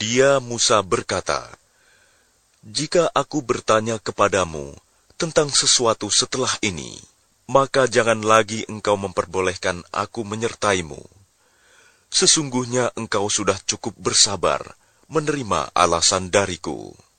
Dia Musa berkata, "Jika aku bertanya kepadamu tentang sesuatu setelah ini, maka jangan lagi engkau memperbolehkan aku menyertaimu. Sesungguhnya engkau sudah cukup bersabar menerima alasan dariku."